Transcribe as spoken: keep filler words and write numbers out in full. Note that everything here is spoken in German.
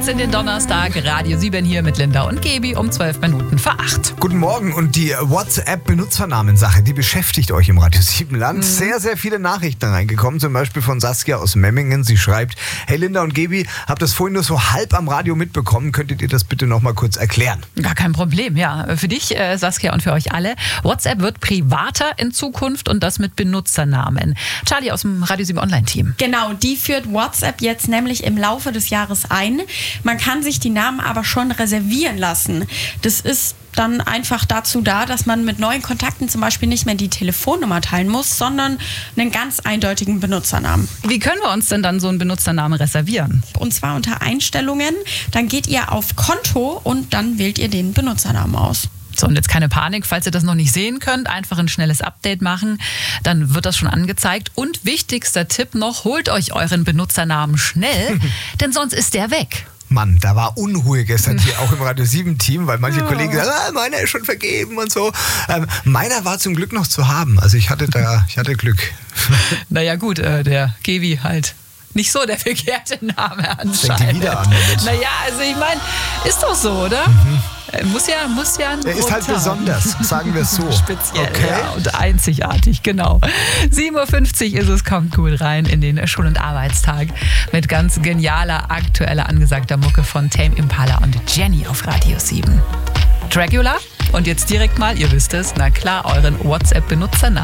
geht's in den Donnerstag. Radio sieben hier mit Linda und Gaby um zwölf Minuten vor acht. Guten Morgen, und die WhatsApp-Benutzernamensache, die beschäftigt euch im Radio sieben Land. Mhm. Sehr, sehr viele Nachrichten reingekommen, zum Beispiel von Saskia aus Memmingen. Sie schreibt: Hey Linda und Gaby, hab das vorhin nur so halb am Radio mitbekommen. Könntet ihr das bitte noch mal kurz erklären? Gar kein Problem, ja. Für dich, äh, Saskia, und für euch alle. WhatsApp wird privater in Zukunft, und das mit Benutzernamen. Charlie aus dem Radio sieben Online-Team. Genau, die führt WhatsApp jetzt nämlich im Laufe des Jahres ein. Man kann sich die Namen aber schon reservieren lassen. Das ist dann einfach dazu da, dass man mit neuen Kontakten zum Beispiel nicht mehr die Telefonnummer teilen muss, sondern einen ganz eindeutigen Benutzernamen. Wie können wir uns denn dann so einen Benutzernamen reservieren? Und zwar unter Einstellungen. Dann geht ihr auf Konto und dann wählt ihr den Benutzernamen aus. So, und jetzt keine Panik, falls ihr das noch nicht sehen könnt, einfach ein schnelles Update machen, dann wird das schon angezeigt. Und wichtigster Tipp noch, holt euch euren Benutzernamen schnell, denn sonst ist der weg. Mann, da war Unruhe gestern hier auch im Radio sieben Team, weil manche ja. Kollegen sagen, ah, meiner ist schon vergeben und so. Ähm, meiner war zum Glück noch zu haben, also ich hatte da, ich hatte Glück. Naja gut, äh, der Gaby halt nicht so der verkehrte Name anscheinend. Fängt die wieder an damit. Naja, also ich meine, ist doch so, oder? Mhm. Muss ja, muss ja ein Er ist halt haben. besonders, sagen wir es so. Speziell, okay. Ja, und einzigartig, genau. sieben Uhr fünfzig ist es, kommt cool rein in den Schul- und Arbeitstag mit ganz genialer, aktueller, angesagter Mucke von Tame Impala und Jenny auf Radio sieben. Dracula, und jetzt direkt mal, ihr wisst es, na klar, euren WhatsApp-Benutzernamen